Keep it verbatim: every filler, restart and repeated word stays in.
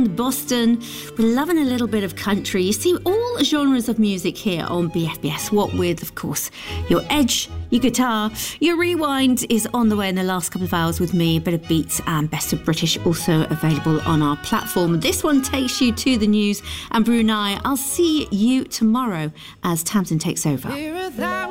England, Boston. We're loving a little bit of country. You see, all genres of music here on B F B S. What with, of course, your edge, your guitar. Your rewind is on the way in the last couple of hours with me. A bit of beats and best of British also available on our platform. This one takes you to the news and Brunei. I'll see you tomorrow as Tamsin takes over.